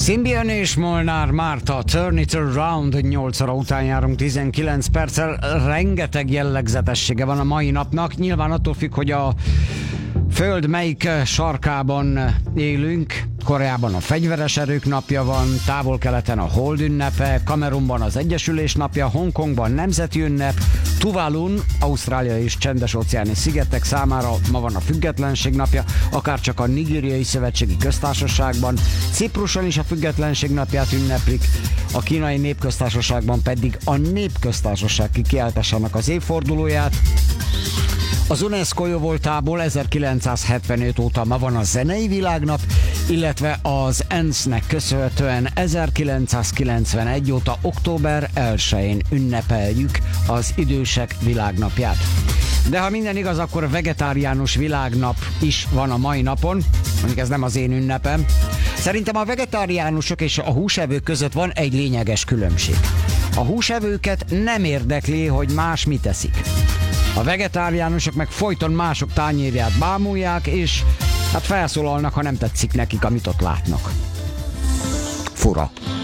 Szimbian és Molnár Márta, Turn It Around, 8 óra után járunk 19 perccel. Rengeteg jellegzetessége van a mai napnak. Nyilván attól függ, hogy a föld melyik sarkában élünk. Koreában a fegyveres erők napja van, Távol-Keleten a Hold ünnepe, Kamerunban az Egyesülés napja, Hongkongban nemzeti ünnep, Tuvalun, Ausztrália és Csendes-óceáni szigetek számára ma van a Függetlenség napja, akárcsak a Nigériai Szövetségi Köztársaságban, Cipruson is a Függetlenség napját ünneplik, a Kínai Népköztársaságban pedig a Népköztársaság kikiáltásának az évfordulóját. Az UNESCO jóvoltából 1975 óta ma van a zenei világnap, illetve az ENSZ-nek köszönhetően 1991 óta október 1-én ünnepeljük az idősek világnapját. De ha minden igaz, akkor a vegetáriánus világnap is van a mai napon, mondjuk ez nem az én ünnepem. Szerintem a vegetáriánusok és a húsevők között van egy lényeges különbség. A húsevőket nem érdekli, hogy más mit eszik. A vegetáriánusok meg folyton mások tányérját bámulják, és hát felszólalnak, ha nem tetszik nekik, amit ott látnak. Fura.